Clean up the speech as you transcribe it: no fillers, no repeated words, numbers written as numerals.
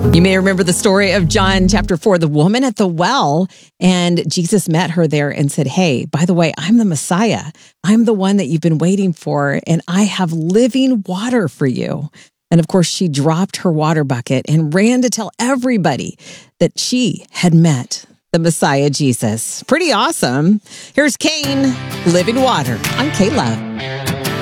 You may remember the story of John chapter 4, the woman at the well, and Jesus met her there and said, "Hey, by the way, I'm the Messiah. I'm the one that you've been waiting for, and I have living water for you." And of course, she dropped her water bucket and ran to tell everybody that she had met the Messiah, Jesus. Pretty awesome. Here's Kane, Living Water on K-Love.